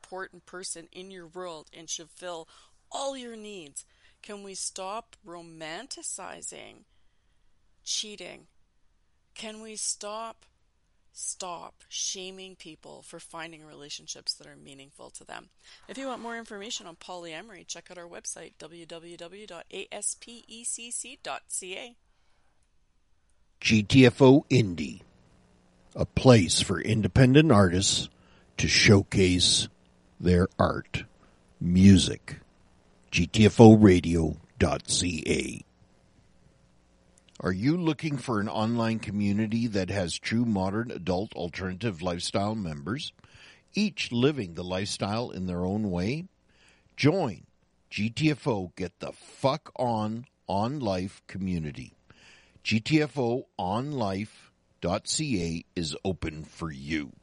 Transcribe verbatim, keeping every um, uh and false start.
important person in your world and should fill all your needs. Can we stop romanticizing cheating? Can we stop, stop shaming people for finding relationships that are meaningful to them? If you want more information on polyamory, check out our website, w w w dot a s p e c c dot c a. G T F O Indie, a place for independent artists to showcase their art, music. G T F O radio dot c a. Are you looking for an online community that has true modern adult alternative lifestyle members, each living the lifestyle in their own way? Join G T F O Get the Fuck On On Life community. G T F O on life dot c a is open for you.